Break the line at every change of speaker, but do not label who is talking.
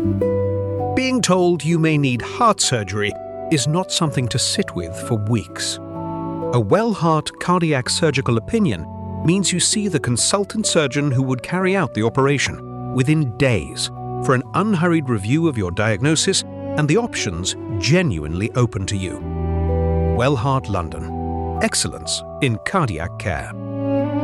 Being told you may need heart surgery is not something to sit with for weeks. A well-heart cardiac surgical opinion means you see the consultant surgeon who would carry out the operation within days for an unhurried review of your diagnosis and the options genuinely open to you. Wellheart London. Excellence in cardiac care.